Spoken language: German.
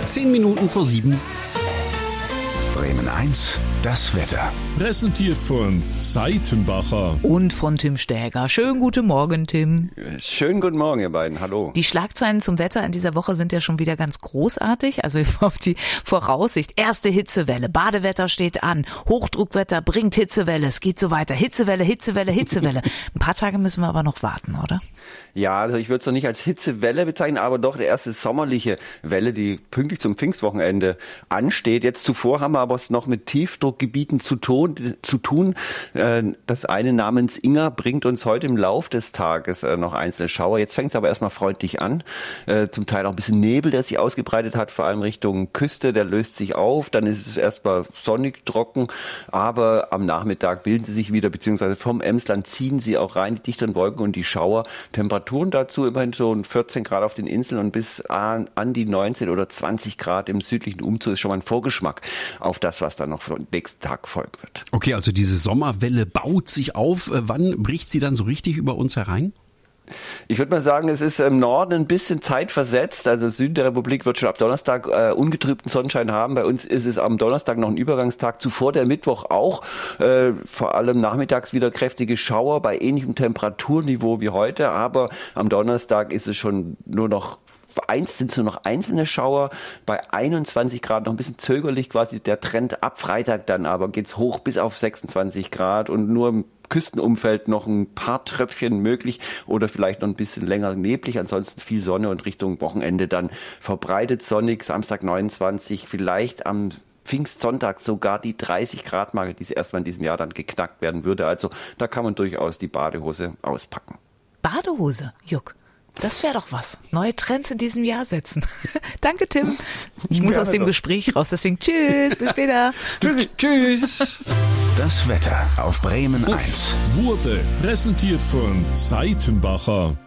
10 Minuten vor 7. Bremen 1, das Wetter. Präsentiert von Seitenbacher. Und von Tim Stäger. Schönen guten Morgen, Tim. Schönen guten Morgen, ihr beiden. Hallo. Die Schlagzeilen zum Wetter in dieser Woche sind ja schon wieder ganz großartig. Also auf die Voraussicht. Erste Hitzewelle. Badewetter steht an. Hochdruckwetter bringt Hitzewelle. Es geht so weiter. Hitzewelle, Hitzewelle, Hitzewelle. Ein paar Tage müssen wir aber noch warten, oder? Ja, also ich würde es noch nicht als Hitzewelle bezeichnen, aber doch die erste sommerliche Welle, die pünktlich zum Pfingstwochenende ansteht. Jetzt zuvor haben wir aber es noch mit Tiefdruckgebieten zu tun. Das eine namens Inga bringt uns heute im Lauf des Tages noch einzelne Schauer. Jetzt fängt es aber erstmal freundlich an. Zum Teil auch ein bisschen Nebel, der sich ausgebreitet hat, vor allem Richtung Küste, der löst sich auf. Dann ist es erstmal sonnig, trocken, aber am Nachmittag bilden sie sich wieder, beziehungsweise vom Emsland ziehen sie auch rein, die dichteren Wolken und die Schauer. Temperaturen dazu immerhin so 14 Grad auf den Inseln und bis an die 19 oder 20 Grad im südlichen Umzug ist schon mal ein Vorgeschmack auf das, was dann noch für den nächsten Tag folgen wird. Okay, also diese Sommerwelle baut sich auf. Wann bricht sie dann so richtig über uns herein? Ich würde mal sagen, es ist im Norden ein bisschen zeitversetzt. Also Süden der Republik wird schon ab Donnerstag ungetrübten Sonnenschein haben. Bei uns ist es am Donnerstag noch ein Übergangstag. Zuvor der Mittwoch auch. Vor allem nachmittags wieder kräftige Schauer bei ähnlichem Temperaturniveau wie heute. Aber am Donnerstag ist es schon nur noch sind es nur noch einzelne Schauer, bei 21 Grad noch ein bisschen zögerlich quasi der Trend ab Freitag dann, aber geht's hoch bis auf 26 Grad und nur im Küstenumfeld noch ein paar Tröpfchen möglich oder vielleicht noch ein bisschen länger neblig, ansonsten viel Sonne und Richtung Wochenende dann verbreitet sonnig, Samstag 29, vielleicht am Pfingstsonntag sogar die 30 Grad Marke, die erstmal in diesem Jahr dann geknackt werden würde, also da kann man durchaus die Badehose auspacken. Badehose, Juck. Das wäre doch was. Neue Trends in diesem Jahr setzen. Danke, Tim. Ich muss aus dem Gespräch raus, deswegen tschüss, bis später. Tschüss. Das Wetter auf Bremen 1 wurde präsentiert von Seitenbacher.